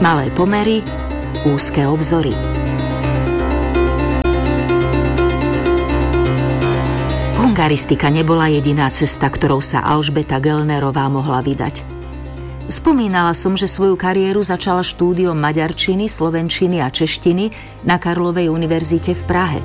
Malé pomery, úzke obzory. Hungaristika nebola jediná cesta, ktorou sa Alžbeta Göllnerová mohla vydať. Spomínala som, že svoju kariéru začala štúdiom maďarčiny, slovenčiny a češtiny na Karlovej univerzite v Prahe.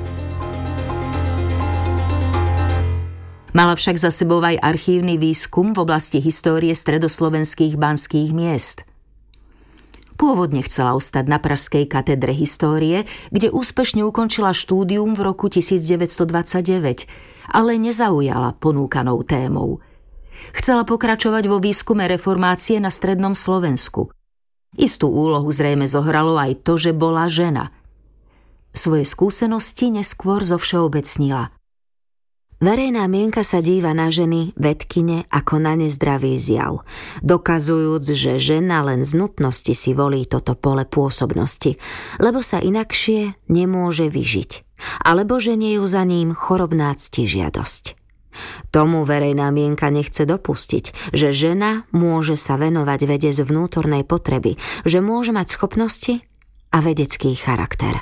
Mala však za sebou aj archívny výskum v oblasti histórie stredoslovenských banských miest. Pôvodne chcela ostať na pražskej katedre histórie, kde úspešne ukončila štúdium v roku 1929, ale nezaujala ponúkanou témou. Chcela pokračovať vo výskume reformácie na strednom Slovensku. Istú úlohu zrejme zohralo aj to, že bola žena. Svoje skúsenosti neskôr zovšeobecnila. Verejná mienka sa díva na ženy, vedkyne, ako na nezdravý zjav, dokazujúc, že žena len z nutnosti si volí toto pole pôsobnosti, lebo sa inakšie nemôže vyžiť, alebo ženie ju za ním chorobná ctižiadosť. Tomu verejná mienka nechce dopustiť, že žena môže sa venovať vede z vnútornej potreby, že môže mať schopnosti a vedecký charakter.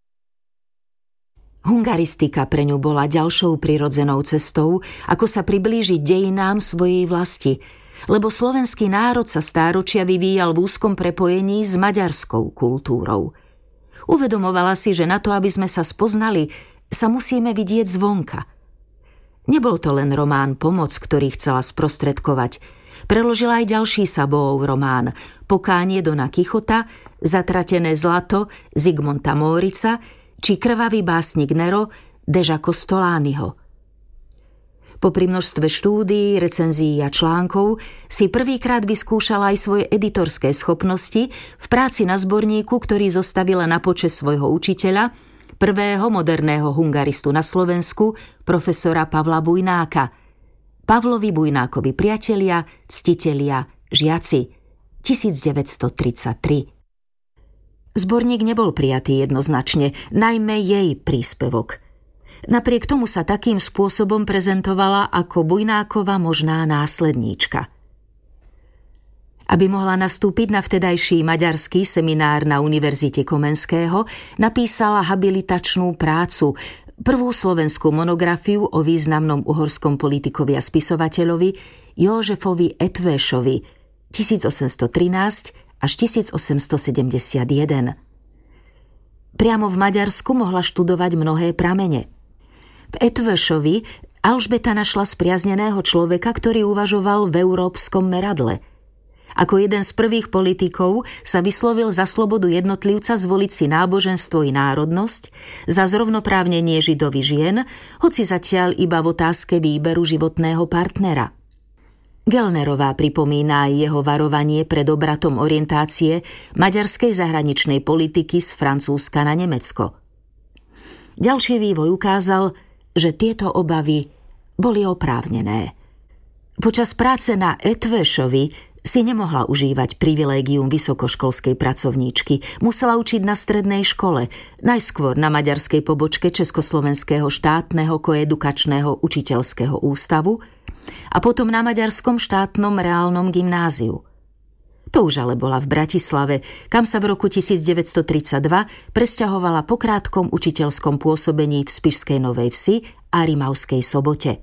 Hungaristika pre ňu bola ďalšou prirodzenou cestou, ako sa priblížiť dejinám svojej vlasti, lebo slovenský národ sa stáročia vyvíjal v úzkom prepojení s maďarskou kultúrou. Uvedomovala si, že na to, aby sme sa spoznali, sa musíme vidieť zvonka. Nebol to len román Pomoc, ktorý chcela sprostredkovať. Preložila aj ďalší Saboov román Pokánie Dona Kichota, Zatratené zlato Zigmonta Mórica či Krvavý básnik Nero Deža Kostolányho. Popri množstve štúdií, recenzií a článkov si prvýkrát vyskúšala aj svoje editorské schopnosti v práci na zborníku, ktorý zostavila na počesť svojho učiteľa, prvého moderného hungaristu na Slovensku, profesora Pavla Bujnáka. Pavlovi Bujnákovi priatelia, ctitelia, žiaci. 1933. Zborník nebol prijatý jednoznačne, najmä jej príspevok. Napriek tomu sa takým spôsobom prezentovala ako Bujnákova možná následníčka. Aby mohla nastúpiť na vtedajší maďarský seminár na Univerzite Komenského, napísala habilitačnú prácu, prvú slovenskú monografiu o významnom uhorskom politikovi a spisovateľovi Józsefovi Etvešovi 1813 až 1871. Priamo v Maďarsku mohla študovať mnohé pramene. V Etvešovi Alžbeta našla spriazneného človeka, ktorý uvažoval v európskom meradle. Ako jeden z prvých politikov sa vyslovil za slobodu jednotlivca zvoliť si náboženstvo i národnosť, za zrovnoprávnenie židovy žien, hoci zatiaľ iba v otázke výberu životného partnera. Göllnerová pripomína aj jeho varovanie pred obratom orientácie maďarskej zahraničnej politiky z Francúzska na Nemecko. Ďalší vývoj ukázal, že tieto obavy boli oprávnené. Počas práce na Etvešovi si nemohla užívať privilégium vysokoškolskej pracovníčky. Musela učiť na strednej škole, najskôr na maďarskej pobočke Československého štátneho koedukačného učiteľského ústavu a potom na maďarskom štátnom reálnom gymnáziu. To už ale bola v Bratislave, kam sa v roku 1932 presťahovala po krátkom učiteľskom pôsobení v Spišskej Novej Vsi a Rimavskej Sobote.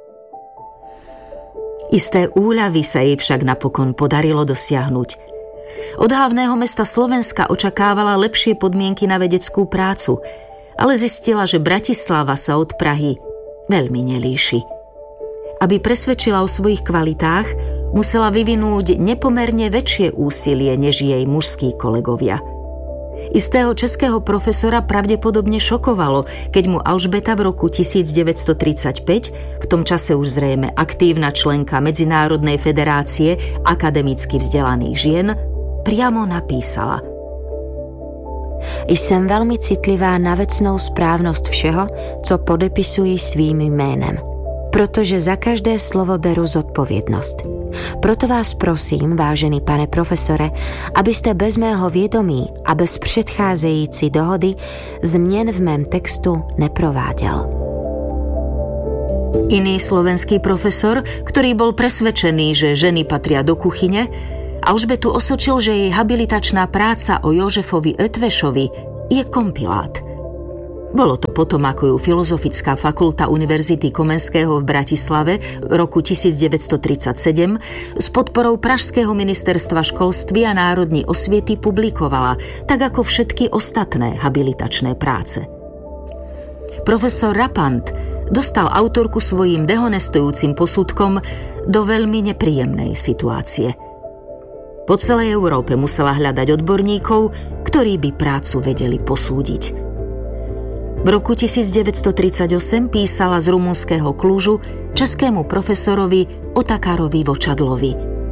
Isté úľavy sa jej však napokon podarilo dosiahnuť. Od hlavného mesta Slovenska očakávala lepšie podmienky na vedeckú prácu, ale zistila, že Bratislava sa od Prahy veľmi nelíši. Aby presvedčila o svojich kvalitách, musela vyvinúť nepomerne väčšie úsilie než jej mužskí kolegovia. Istého českého profesora pravdepodobne šokovalo, keď mu Alžbeta v roku 1935, v tom čase už zrejme aktívna členka Medzinárodnej federácie akademicky vzdelaných žien, priamo napísala: Jsem velmi citlivá na vecnou správnosť všeho, co podepisují svým jménem, protože za každé slovo beru zodpovědnost. Proto vás prosím, vážený pane profesore, abyste bez mého vědomí a bez předcházející dohody změn v mém textu neprováděl. Iný slovenský profesor, ktorý bol presvedčený, že ženy patria do kuchyne, Alžbetu osočil, že jej habilitačná práca o Jožefovi Etvešovi je kompilát. Bolo to potom, ako ju Filozofická fakulta Univerzity Komenského v Bratislave v roku 1937 s podporou Pražského ministerstva školství a národnej osviety publikovala, tak ako všetky ostatné habilitačné práce. Profesor Rapant dostal autorku svojím dehonestujúcim posudkom do veľmi nepríjemnej situácie. Po celej Európe musela hľadať odborníkov, ktorí by prácu vedeli posúdiť. V roku 1938 písala z rumunského Klužu českému profesorovi Otakárovi Vočadlovi.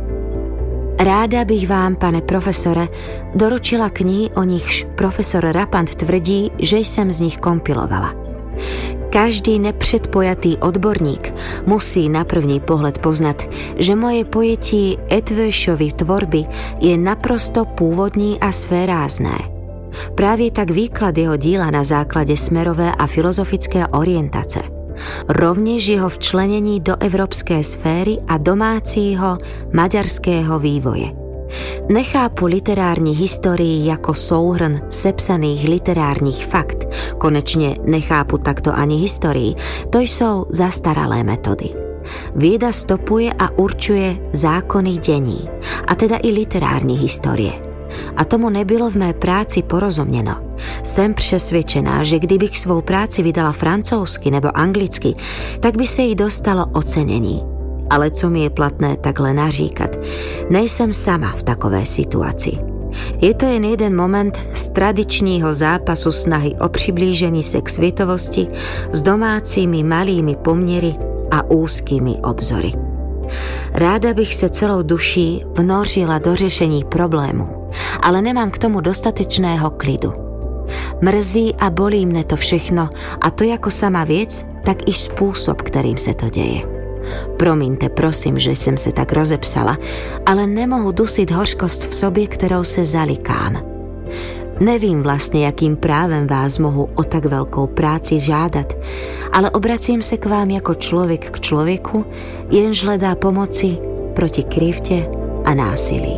Ráda bych vám, pane profesore, doručila knihy, o nichž profesor Rapant tvrdí, že jsem z nich kompilovala. Každý nepředpojatý odborník musí na první pohled poznat, že moje pojetí Etvešovy tvorby je naprosto původní a svérázné. Právě tak výklad jeho díla na základě smerové a filozofické orientace, rovněž jeho včlenění do evropské sféry a domácího maďarského vývoje. Nechápu literární historii jako souhrn sepsaných literárních fakt, konečně nechápu takto ani historii, to jsou zastaralé metody. Věda stopuje a určuje zákony dění, a teda i literární historie. A tomu nebylo v mé práci porozuměno. Jsem přesvědčená, že kdybych svou práci vydala francouzsky nebo anglicky, tak by se jí dostalo ocenění. Ale co mi je platné takhle naříkat, nejsem sama v takové situaci. Je to jen jeden moment z tradičního zápasu snahy o přiblížení se k světovosti s domácími malými poměry a úzkými obzory. Ráda bych se celou duší vnořila do řešení problému, ale nemám k tomu dostatečného klidu. Mrzí a bolí mne to všechno, a to jako sama věc, tak i způsob, kterým se to děje. Promiňte, prosím, že jsem se tak rozepsala, ale nemohu dusit hořkost v sobě, kterou se zalikám. Nevím vlastně, jakým právem vás mohu o tak velkou práci žádat, ale obracím se k vám jako člověk k člověku, jenž hledá pomoci proti krivdě a násilí.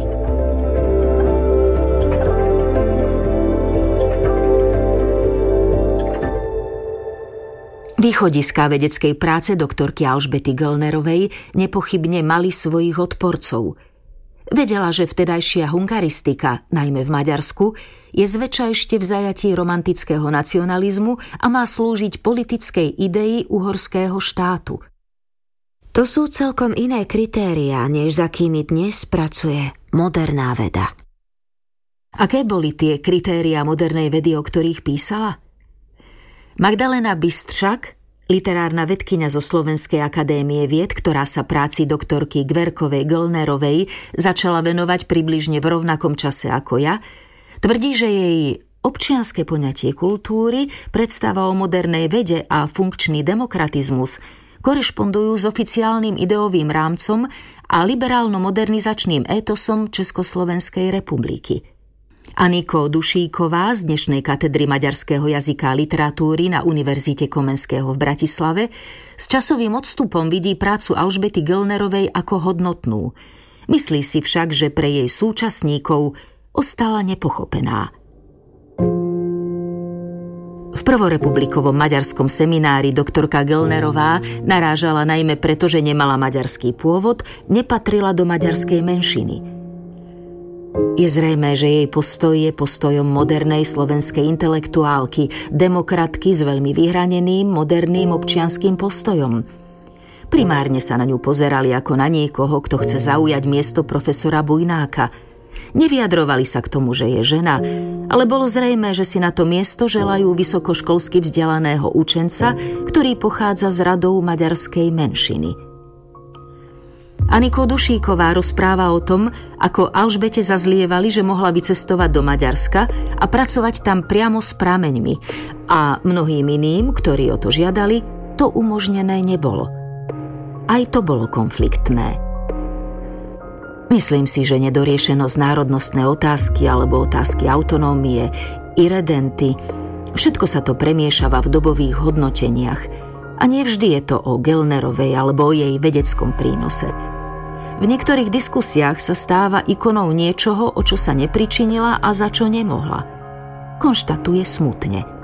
Východiská vedeckej práce doktorky Alžbety Göllnerovej nepochybne mali svojich odporcov. Vedela, že vtedajšia hungaristika, najmä v Maďarsku, je zväčša ešte v zajatí romantického nacionalizmu a má slúžiť politickej idei uhorského štátu. To sú celkom iné kritériá, než za kými dnes pracuje moderná veda. Aké boli tie kritériá modernej vedy, o ktorých písala? Magdalena Bystřak, literárna vedkyňa zo Slovenskej akadémie vied, ktorá sa práci doktorky Gverkovej Göllnerovej začala venovať približne v rovnakom čase ako ja, tvrdí, že jej občianske poňatie kultúry, predstava o modernej vede a funkčný demokratizmus korešpondujú s oficiálnym ideovým rámcom a liberálno-modernizačným étosom Československej republiky. Aniko Dušíková z dnešnej katedry maďarského jazyka a literatúry na Univerzite Komenského v Bratislave s časovým odstupom vidí prácu Alžbety Göllnerovej ako hodnotnú. Myslí si však, že pre jej súčasníkov ostala nepochopená. V prvorepublikovom maďarskom seminári doktorka Göllnerová narážala najmä preto, že nemala maďarský pôvod, nepatrila do maďarskej menšiny. Je zrejmé, že jej postoj je postojom modernej slovenskej intelektuálky, demokratky s veľmi vyhraneným, moderným občianskym postojom. Primárne sa na ňu pozerali ako na niekoho, kto chce zaujať miesto profesora Bujnáka. Nevyjadrovali sa k tomu, že je žena, ale bolo zrejmé, že si na to miesto želajú vysokoškolsky vzdelaného učenca, ktorý pochádza z radov maďarskej menšiny. Aniko Dušíková rozpráva o tom, ako Alžbete zazlievali, že mohla vycestovať do Maďarska a pracovať tam priamo s prameňmi a mnohým iným, ktorí o to žiadali, to umožnené nebolo. Aj to bolo konfliktné. Myslím si, že nedoriešenosť národnostné otázky alebo otázky autonómie, irredenty, všetko sa to premiešava v dobových hodnoteniach a nevždy je to o Göllnerovej alebo o jej vedeckom prínose. V niektorých diskusiách sa stáva ikonou niečoho, o čo sa nepričinila a za čo nemohla. Konštatuje smutne.